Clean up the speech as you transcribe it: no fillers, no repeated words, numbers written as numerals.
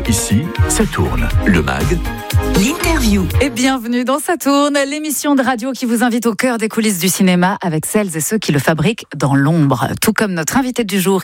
Ici, ça tourne. Le MAG, l'interview. Et bienvenue dans Ça tourne, l'émission de radio qui vous invite au cœur des coulisses du cinéma avec celles et ceux qui le fabriquent dans l'ombre. Tout comme notre invité du jour